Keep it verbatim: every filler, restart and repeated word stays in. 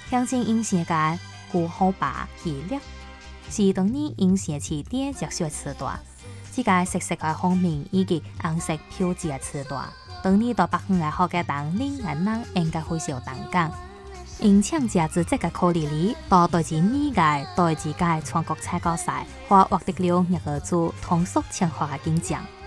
象征因世界古好吧系列，是当年因社市点着小瓷带，这个色色嘅封面以及红色飘质嘅瓷带，当年到北方嘅好嘅当年人人应该会少动感。因抢价值这个考虑里，到代志二届、代志届全国采购赛，或获得了廿个组通俗强化嘅金奖。